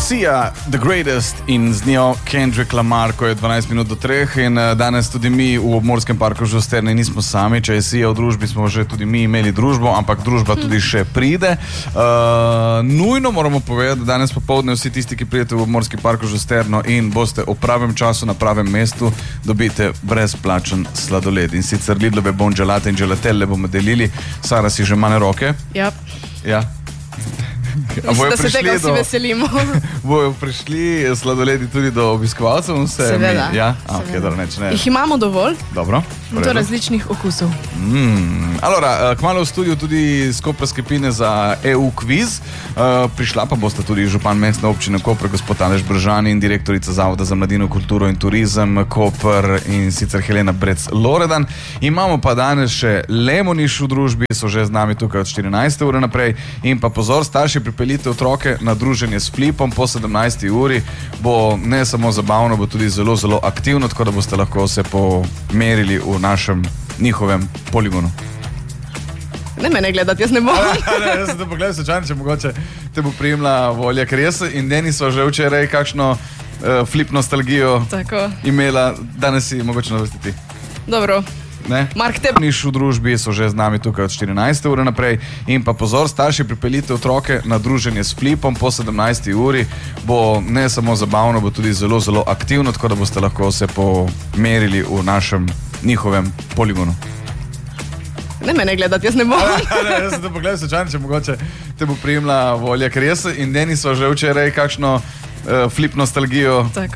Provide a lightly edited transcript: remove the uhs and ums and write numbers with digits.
Sia, The Greatest in z njo Kendrick Lamar, ko je 12 minut do 3 in danes tudi mi v Obmorskem parku Žusterne nismo sami, če je Sia v družbi, smo že tudi mi imeli družbo, ampak družba tudi še pride. Nujno moramo povedati, da danes popoldne vsi tisti, ki pridete v Obmorski park Žusterno in boste v pravem času na pravem mestu, dobite brezplačen sladoled. In sicer Lidlove bon gelate in gelatelle bomo delili. Sara, si že mane roke? Ja. Ja. Mislim, da se tega vsi veselimo. Bojo prišli sladoledi tudi do obiskovalcev? Seveda. Ja? Okay, dobro, ne. Jih imamo dovolj? Dobro. Do različnih okusov. Allora, kmalu v studiu tudi s koprske pine za EU kviz. Prišla pa bosta tudi župan mestne občine Koper, gospod Aleš Bržani, in direktorica Zavoda za mladino, kulturo in turizem Koper, in sicer Helena Brec-Loredan. Imamo pa danes še Lemoniš v družbi, so že z nami tukaj od 14. ure naprej. In pa pozor, starši, pripeljite otroke na druženje s Flipom po 17. uri. Bo ne samo zabavno, bo tudi zelo, zelo aktivno, tako da boste lahko se pomerili v našem, njihovem poligonu. Ne mene gledati, jaz ne bom. Jaz sem to pogledal slučajno, če mogoče te bo prijemla volja, ker jaz in Deni so že včeraj kakšno flip nostalgijo imela, danes si mogoče navestiti. Dobro. Mark, te Niš v družbi, so že z nami tukaj od 14. ure naprej. In pa pozor, starši, pripeljite otroke na druženje s Flipom po 17. uri. Bo ne samo zabavno, bo tudi zelo, zelo aktivno, tako da boste lahko se pomerili v našem, njihovem poligonu. Ne mene gledati, jaz ne bom. Jaz sem to pogledal slučajno, če mogoče te bo prijemla volja, ker jaz in Deni so že včeraj kakšno flip nostalgijo